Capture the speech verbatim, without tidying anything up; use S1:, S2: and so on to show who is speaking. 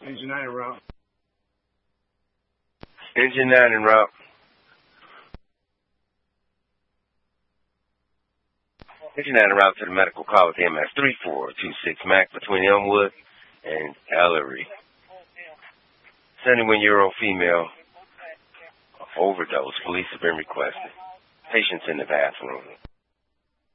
S1: Engine nine en route.
S2: Engine nine en route. Engine nine en route to the medical call with M S three four two six Mac between Elmwood and Ellery. seventy-one-year-old female overdose. Police have been requested. Patients in the bathroom.